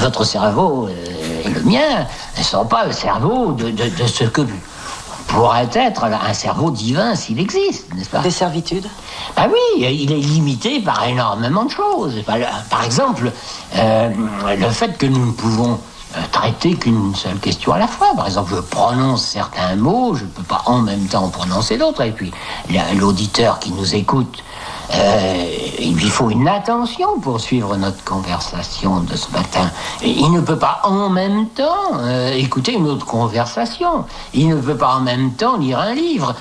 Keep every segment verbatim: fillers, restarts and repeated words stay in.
votre cerveau euh, et le mien ne sont pas le cerveau de, de, de ce que pourrait être un cerveau divin s'il existe, n'est-ce pas? Des servitudes? Ah oui, il est limité par énormément de choses. Par, par exemple, euh, le fait que nous ne pouvons traiter qu'une seule question à la fois. Par exemple, je prononce certains mots, je ne peux pas en même temps prononcer d'autres. Et puis, l'auditeur qui nous écoute, euh, il lui faut une attention pour suivre notre conversation de ce matin. Il ne peut pas en même temps euh, écouter une autre conversation. Il ne peut pas en même temps lire un livre.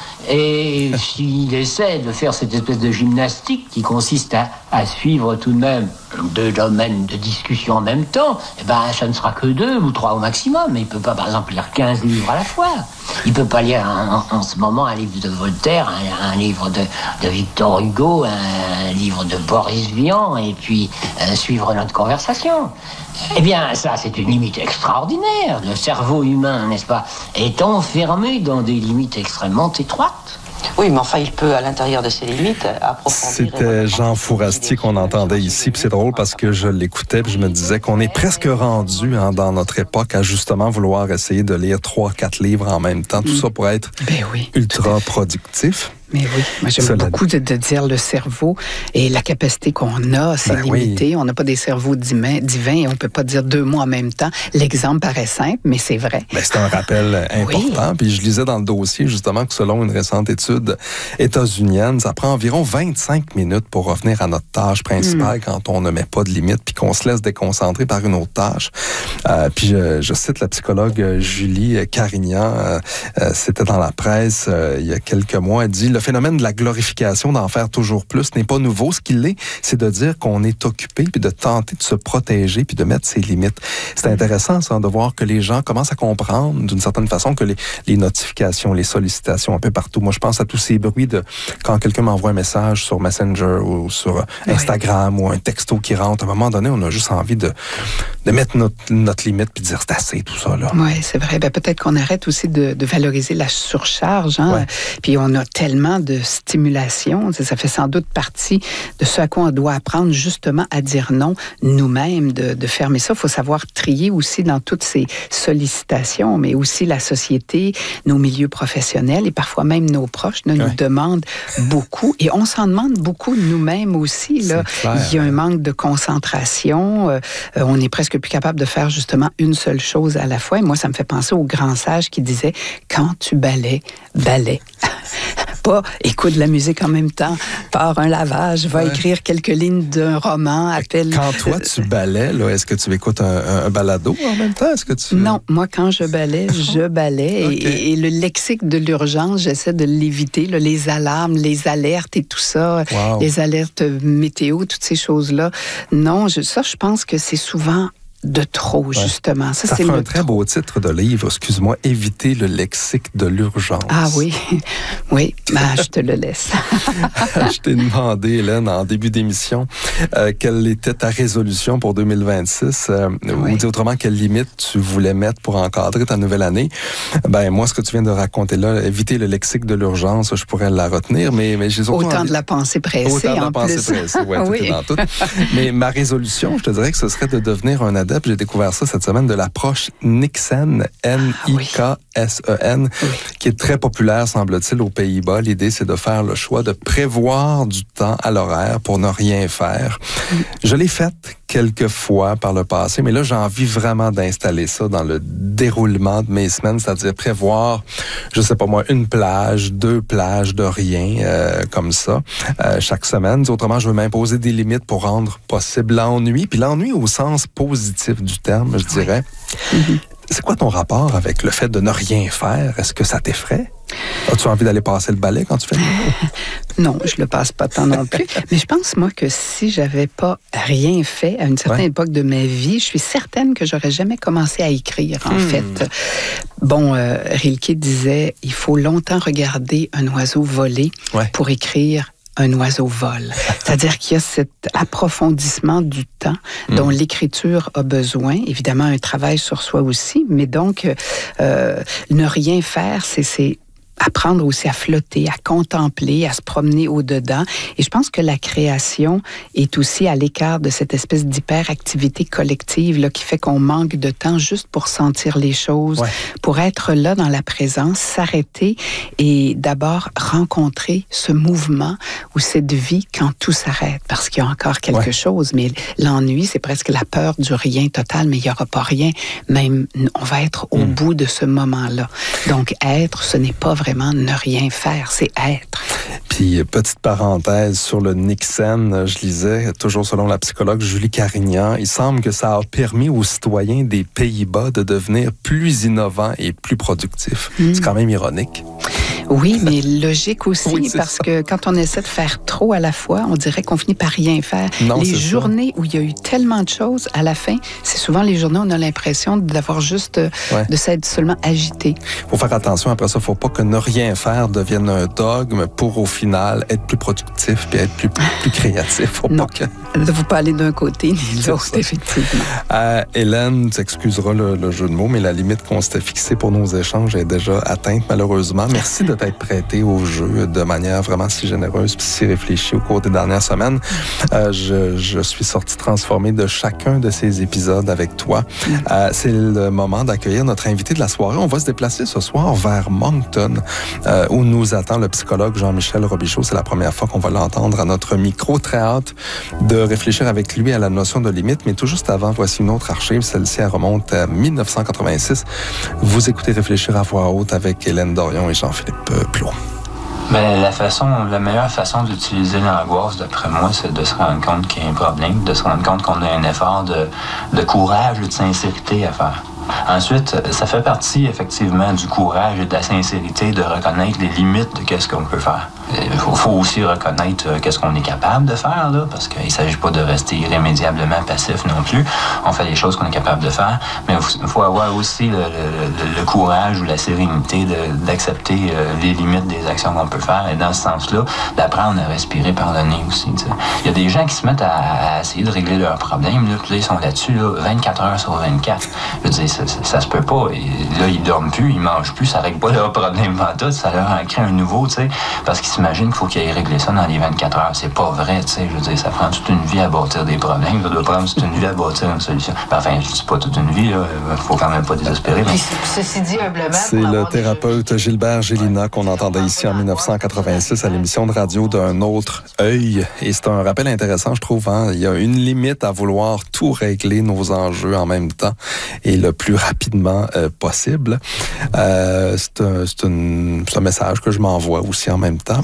Et s'il essaie de faire cette espèce de gymnastique qui consiste à, à suivre tout de même deux domaines de discussion en même temps, eh ben, ça ne sera que deux ou trois au maximum. Mais il ne peut pas, par exemple, lire quinze livres à la fois. Il ne peut pas lire en, en ce moment un livre de Voltaire, un, un livre de, de Victor Hugo, un, un livre de Boris Vian, et puis euh, suivre notre conversation. Eh bien, ça, c'est une limite extraordinaire. Le cerveau humain, n'est-ce pas, est enfermé dans des limites extrêmement étroites. Oui, mais enfin, il peut, à l'intérieur de ses limites, approfondir... C'était Jean Fourastier qu'on entendait ici, puis c'est drôle parce que je l'écoutais, puis je me disais qu'on est presque rendu hein, dans notre époque à justement vouloir essayer de lire trois, quatre livres en même temps, tout ça pour être ben oui, ultra productif. Mais oui, moi j'aime Cela... beaucoup de, de dire le cerveau et la capacité qu'on a, c'est ben limité. Oui. On n'a pas des cerveaux divins, divins et on ne peut pas dire deux mots en même temps. L'exemple paraît simple, mais c'est vrai. Ben, c'est un rappel important. Oui. Puis je lisais dans le dossier justement que selon une récente étude états-unienne, ça prend environ vingt-cinq minutes pour revenir à notre tâche principale mm. quand on ne met pas de limite puis qu'on se laisse déconcentrer par une autre tâche. Euh, puis je, je cite la psychologue Julie Carignan, euh, euh, c'était dans la presse euh, il y a quelques mois, elle dit « Le phénomène de la glorification, d'en faire toujours plus, n'est pas nouveau. Ce qu'il est, c'est de dire qu'on est occupé puis de tenter de se protéger puis de mettre ses limites. » C'est intéressant, ça, de voir que les gens commencent à comprendre d'une certaine façon que les, les notifications, les sollicitations un peu partout. Moi, je pense à tous ces bruits de quand quelqu'un m'envoie un message sur Messenger ou sur Instagram oui. ou un texto qui rentre. À un moment donné, on a juste envie de, de mettre notre, notre limite puis de dire c'est assez, tout ça, là. Oui, c'est vrai. Ben, peut-être qu'on arrête aussi de, de valoriser la surcharge. Hein? Ouais. Puis on a tellement de stimulation. Ça fait sans doute partie de ce à quoi on doit apprendre justement à dire non nous-mêmes, de, de fermer ça. Il faut savoir trier aussi dans toutes ces sollicitations, mais aussi la société, nos milieux professionnels et parfois même nos proches là, ouais. nous demandent beaucoup et on s'en demande beaucoup nous-mêmes aussi. Là. Clair, Il y a un manque de concentration. Euh, on est presque plus capable de faire justement une seule chose à la fois. Et moi, ça me fait penser au grand sage qui disait « Quand tu balais, balais ». Pas écoute de la musique en même temps, part un lavage, va ouais. écrire quelques lignes d'un roman, appelle... Quand toi, tu balais, là, est-ce que tu écoutes un, un balado en même temps? Est-ce que tu... Non, moi, quand je balais, je balais. Okay. Et, et le lexique de l'urgence, j'essaie de l'éviter, là, les alarmes, les alertes et tout ça, wow. les alertes météo, toutes ces choses-là. Non, je, ça, je pense que c'est souvent... de trop, ouais. justement. Ça, ça c'est fait le un très trop. beau titre de livre, excuse-moi, « Éviter le lexique de l'urgence ». Ah oui, oui, ben, je te le laisse. Je t'ai demandé, Hélène, en début d'émission, euh, quelle était ta résolution pour deux mille vingt-six, euh, oui. ou dit autrement, quelle limite tu voulais mettre pour encadrer ta nouvelle année. Ben moi, ce que tu viens de raconter là, éviter le lexique de l'urgence, je pourrais la retenir, mais, mais j'ai Autant envie... de la pensée pressée, Autant de la en pensée plus. pressée, ouais, tout oui. est dans tout. Mais ma résolution, je te dirais que ce serait de devenir un adepte. J'ai découvert ça cette semaine de l'approche Niksen, N I K S E N, oui. qui est très populaire, semble-t-il, aux Pays-Bas. L'idée, c'est de faire le choix de prévoir du temps à l'horaire pour ne rien faire. Oui. Je l'ai faite quelques fois par le passé, mais là, j'ai envie vraiment d'installer ça dans le déroulement de mes semaines, c'est-à-dire prévoir, je sais pas moi, une plage, deux plages de rien, euh, comme ça, euh, chaque semaine. Autrement, je veux m'imposer des limites pour rendre possible l'ennui, puis l'ennui au sens positif du terme, je dirais. Oui. Mm-hmm. C'est quoi ton rapport avec le fait de ne rien faire? Est-ce que ça t'effraie? As-tu envie d'aller passer le balai quand tu fais le Non, je le passe pas tant non plus. Mais je pense, moi, que si j'avais pas rien fait à une certaine ouais. époque de ma vie, je suis certaine que j'aurais jamais commencé à écrire, en hmm. fait. Bon, euh, Rilke disait, il faut longtemps regarder un oiseau voler ouais. pour écrire un oiseau vole. C'est-à-dire qu'il y a cet approfondissement du temps dont mmh. l'écriture a besoin. Évidemment, un travail sur soi aussi, mais donc, euh, ne rien faire, c'est... c'est apprendre aussi à flotter, à contempler, à se promener au-dedans. Et je pense que la création est aussi à l'écart de cette espèce d'hyperactivité collective là, qui fait qu'on manque de temps juste pour sentir les choses, ouais. pour être là dans la présence, s'arrêter et d'abord rencontrer ce mouvement ou cette vie quand tout s'arrête, parce qu'il y a encore quelque ouais. chose. Mais l'ennui, c'est presque la peur du rien total, mais il n'y aura pas rien. Même, on va être au mm. bout de ce moment-là. Donc, être, ce n'est pas vraiment ne rien faire, c'est être. Puis, petite parenthèse sur le Niksen, je lisais, toujours selon la psychologue Julie Carignan, il semble que ça a permis aux citoyens des Pays-Bas de devenir plus innovants et plus productifs. Mm. C'est quand même ironique. Oui, mais logique aussi, oui, parce ça. que quand on essaie de faire trop à la fois, on dirait qu'on finit par rien faire. Non, les journées ça. Où il y a eu tellement de choses, à la fin, c'est souvent les journées où on a l'impression d'avoir juste, ouais. de s'être seulement agité. Il faut faire attention, après ça, il ne faut pas que ne rien faire devienne un dogme pour, au final, être plus productif et être plus, plus créatif. Faut non, pas que... il ne faut pas aller d'un côté ni de l'autre, effectivement. Euh, Hélène, tu excuseras le, le jeu de mots, mais la limite qu'on s'était fixée pour nos échanges est déjà atteinte, malheureusement. Merci de t'être prêté au jeu de manière vraiment si généreuse puis si réfléchie au cours des dernières semaines. Euh, je, je suis sorti transformé de chacun de ces épisodes avec toi. Euh, c'est le moment d'accueillir notre invité de la soirée. On va se déplacer ce soir vers Moncton, euh, où nous attend le psychologue Jean-Michel Robichaud. C'est la première fois qu'on va l'entendre à notre micro. Très hâte de réfléchir avec lui à la notion de limite. Mais tout juste avant, voici une autre archive. Celle-ci, elle remonte à dix-neuf cent quatre-vingt-six. Vous écoutez Réfléchir à voix haute avec Hélène Dorion et Jean-Philippe Plot. Ben, la façon, la meilleure façon d'utiliser l'angoisse, d'après moi, c'est de se rendre compte qu'il y a un problème, de se rendre compte qu'on a un effort de, de courage et de sincérité à faire. Ensuite, ça fait partie effectivement du courage et de la sincérité de reconnaître les limites de qu'est-ce qu'on peut faire. Il faut, faut aussi reconnaître euh, qu'est-ce qu'on est capable de faire, là, parce qu'il ne s'agit pas de rester irrémédiablement passif non plus. On fait les choses qu'on est capable de faire, mais il faut avoir aussi le, le, le courage ou la sérénité de, d'accepter euh, les limites des actions qu'on peut faire. Et dans ce sens-là, d'apprendre à respirer par le nez aussi. T'sais. Il y a des gens qui se mettent à, à essayer de régler leurs problèmes, là, puis là, ils sont là-dessus là, vingt-quatre heures sur vingt-quatre. Je veux dire, ça, ça, ça se peut pas. Et là, ils dorment plus, ils mangent plus, ça règle pas leurs problèmes pantoute, ça leur en crée un nouveau, tu sais, parce qu'ils s'imagine qu'il faut qu'il aille régler ça dans les vingt-quatre heures. C'est pas vrai, tu sais. Je veux dire, ça prend toute une vie à bâtir des problèmes. Ça doit prendre toute une vie à bâtir une solution. Enfin, je dis pas toute une vie, là. Faut quand même pas désespérer. Mais... Ceci dit, humblement... C'est le thérapeute Gilbert Gélina qu'on entendait ici en dix-neuf cent quatre-vingt-six à l'émission de radio d'Un autre œil. Et c'est un rappel intéressant, je trouve. Hein? Il y a une limite à vouloir tout régler nos enjeux en même temps et le plus rapidement euh, possible. Euh, c'est, un, c'est, un, c'est un message que je m'envoie aussi en même temps.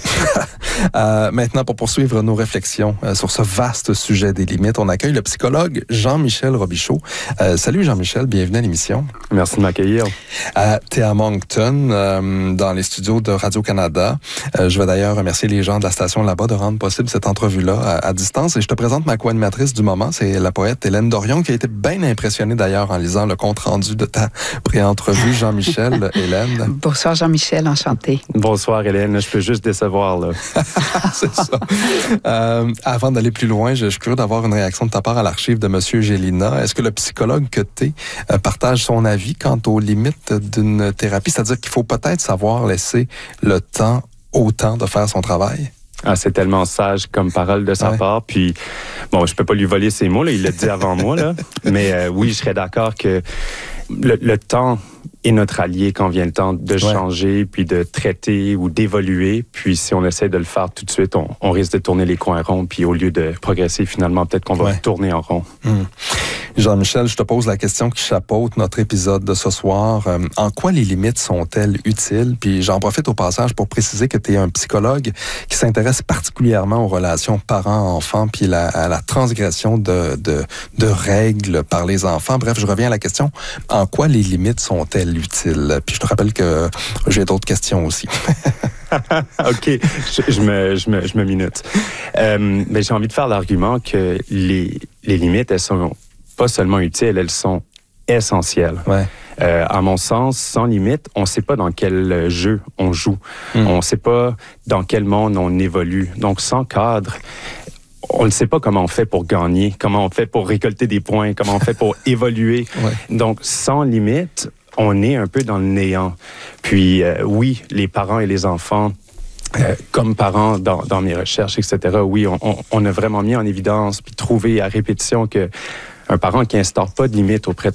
euh, maintenant, pour poursuivre nos réflexions euh, sur ce vaste sujet des limites, on accueille le psychologue Jean-Michel Robichaud. Euh, salut Jean-Michel, bienvenue à l'émission. Merci de m'accueillir. Euh, T'es à Moncton, euh, dans les studios de Radio-Canada. Euh, je vais d'ailleurs remercier les gens de la station là-bas de rendre possible cette entrevue-là à, à distance. Et je te présente ma co-animatrice du moment, c'est la poète Hélène Dorion, qui a été bien impressionnée d'ailleurs en lisant le compte-rendu de ta pré-entrevue. Jean-Michel, Hélène. Bonsoir Jean-Michel, enchanté. Bonsoir Hélène, je peux juste décevoir là. C'est ça. Euh, avant d'aller plus loin, je, je suis curieux d'avoir une réaction de ta part à l'archive de M. Gélina. Est-ce que le psychologue que tu es euh, partage son avis quant aux limites d'une thérapie? C'est-à-dire qu'il faut peut-être savoir laisser le temps au temps de faire son travail? Ah, c'est tellement sage comme parole de sa ouais. part. Puis, bon, je peux pas lui voler ses mots, là, il l'a dit avant moi, là. Mais euh, oui, je serais d'accord que le, le temps est notre allié quand vient le temps de ouais. changer, puis de traiter ou d'évoluer. Puis si on essaie de le faire tout de suite, on, on risque de tourner les coins ronds. Puis au lieu de progresser, finalement, peut-être qu'on va ouais. tourner en rond. Mmh. Jean-Michel, je te pose la question qui chapeaute notre épisode de ce soir. Euh, en quoi les limites sont-elles utiles? Puis j'en profite au passage pour préciser que tu es un psychologue qui s'intéresse particulièrement aux relations parents-enfants puis la, à la transgression de, de, de règles par les enfants. Bref, je reviens à la question. En quoi les limites sont-elles utiles? Puis je te rappelle que j'ai d'autres questions aussi. OK, je, je, me, je, me, je me minute. Euh, mais j'ai envie de faire l'argument que les, les limites, elles sont pas seulement utiles, elles sont essentielles. Ouais. Euh, à mon sens, sans limite, on ne sait pas dans quel jeu on joue. Mm. On ne sait pas dans quel monde on évolue. Donc, sans cadre, on ne sait pas comment on fait pour gagner, comment on fait pour récolter des points, comment on fait pour évoluer. Ouais. Donc, sans limite, on est un peu dans le néant. Puis euh, oui, les parents et les enfants, euh, comme parents dans, dans mes recherches, et cetera, oui, on, on, on a vraiment mis en évidence puis trouvé à répétition que un parent qui instaure pas de limite auprès de